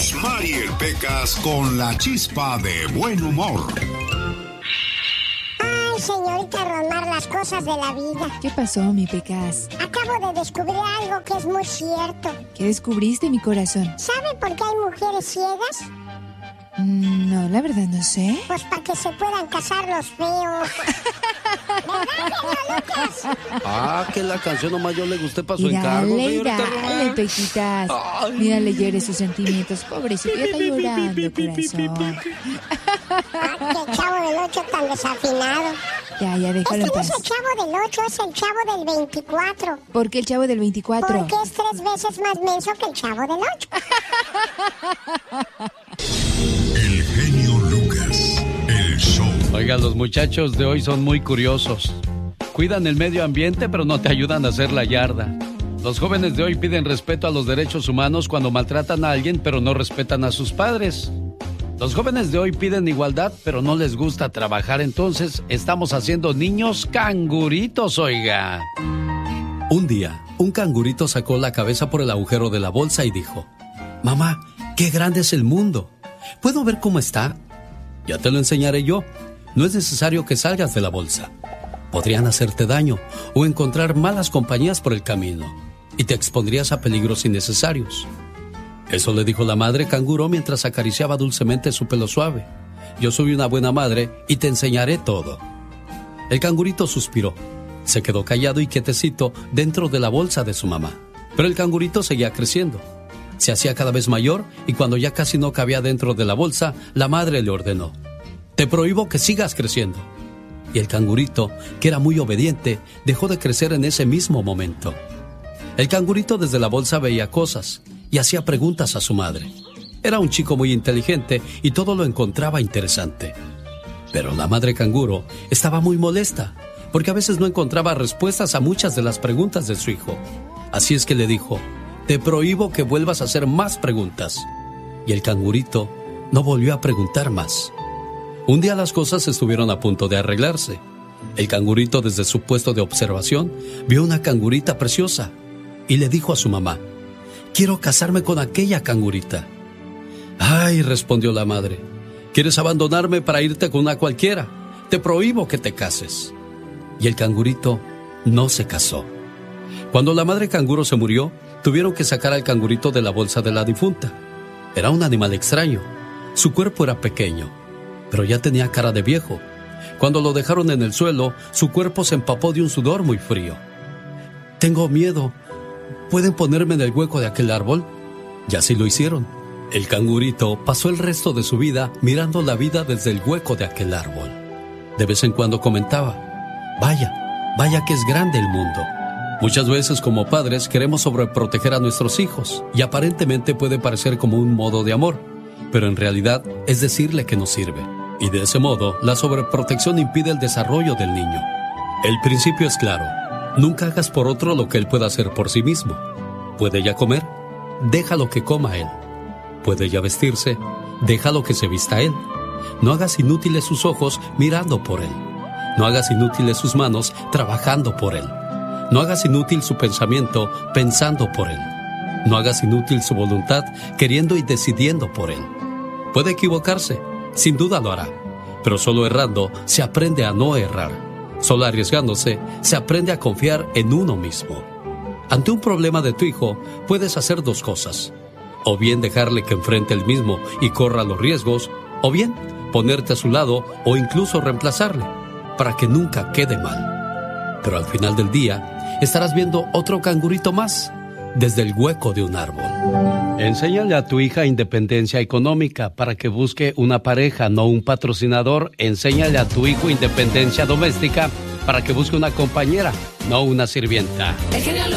Mariel Pecas con la chispa de buen humor. Ay, señorita Rosmar, las cosas de la vida. ¿Qué pasó, mi Pecas? Acabo de descubrir algo que es muy cierto. ¿Qué descubriste, mi corazón? ¿Sabe por qué hay mujeres ciegas? No, la verdad no sé. Pues para que se puedan casar los feos. ¿Verdad, genio Lucas? Ah, que la canción nomás yo le gusté para su Dale, encargo. dale, Pequitas. Mírale, llore sus sentimientos. Pobrecito, ya está llorando, corazón. Qué Chavo del 8 tan desafinado. Ya, déjalo en No paz. es el Chavo del 8, es el Chavo del 24. ¿Por qué el Chavo del 24? Porque es 3 veces más menso que el Chavo del 8. El genio Lucas, el show. Oiga, los muchachos de hoy son muy curiosos. Cuidan el medio ambiente, pero no te ayudan a hacer la yarda. Los jóvenes de hoy piden respeto a los derechos humanos cuando maltratan a alguien, pero no respetan a sus padres. Los jóvenes de hoy piden igualdad, pero no les gusta trabajar. Entonces, estamos haciendo niños canguritos, oiga. Un día, un cangurito sacó la cabeza por el agujero de la bolsa y dijo: Mamá, qué grande es el mundo. ¿Puedo ver cómo está? Ya te lo enseñaré yo. No es necesario que salgas de la bolsa. Podrían hacerte daño o encontrar malas compañías por el camino y te expondrías a peligros innecesarios. Eso le dijo la madre canguro mientras acariciaba dulcemente su pelo suave. Yo soy una buena madre y te enseñaré todo. El cangurito suspiró. Se quedó callado y quietecito dentro de la bolsa de su mamá. Pero el cangurito seguía creciendo. Se hacía cada vez mayor y cuando ya casi no cabía dentro de la bolsa, la madre le ordenó: Te prohíbo que sigas creciendo. Y el cangurito, que era muy obediente, dejó de crecer en ese mismo momento. El cangurito desde la bolsa veía cosas y hacía preguntas a su madre. Era un chico muy inteligente y todo lo encontraba interesante. Pero la madre canguro estaba muy molesta, porque a veces no encontraba respuestas a muchas de las preguntas de su hijo. Así es que le dijo: Te prohíbo que vuelvas a hacer más preguntas. Y el cangurito no volvió a preguntar más. Un día las cosas estuvieron a punto de arreglarse. El cangurito, desde su puesto de observación, vio una cangurita preciosa y le dijo a su mamá: Quiero casarme con aquella cangurita. Ay, respondió la madre, ¿quieres abandonarme para irte con una cualquiera? Te prohíbo que te cases. Y el cangurito no se casó. Cuando la madre canguro se murió, tuvieron que sacar al cangurito de la bolsa de la difunta. Era un animal extraño. Su cuerpo era pequeño, pero ya tenía cara de viejo. Cuando lo dejaron en el suelo, su cuerpo se empapó de un sudor muy frío. Tengo miedo. ¿Pueden ponerme en el hueco de aquel árbol? Y así lo hicieron. El cangurito pasó el resto de su vida mirando la vida desde el hueco de aquel árbol. De vez en cuando comentaba: Vaya que es grande el mundo. Muchas veces como padres queremos sobreproteger a nuestros hijos y aparentemente puede parecer como un modo de amor, pero en realidad es decirle que no sirve. Y de ese modo, la sobreprotección impide el desarrollo del niño. El principio es claro: nunca hagas por otro lo que él pueda hacer por sí mismo. ¿Puede ya comer? Déjalo que coma él. ¿Puede ya vestirse? Déjalo que se vista él. No hagas inútiles sus ojos mirando por él. No hagas inútiles sus manos trabajando por él. No hagas inútil su pensamiento pensando por él. No hagas inútil su voluntad queriendo y decidiendo por él. Puede equivocarse, sin duda lo hará, pero solo errando se aprende a no errar. Solo arriesgándose se aprende a confiar en uno mismo. Ante un problema de tu hijo, puedes hacer dos cosas: o bien dejarle que enfrente el mismo y corra los riesgos, o bien ponerte a su lado o incluso reemplazarle, para que nunca quede mal. Pero al final del día, estarás viendo otro cangurito más desde el hueco de un árbol. Enséñale a tu hija independencia económica para que busque una pareja, no un patrocinador. Enséñale a tu hijo independencia doméstica para que busque una compañera, no una sirvienta.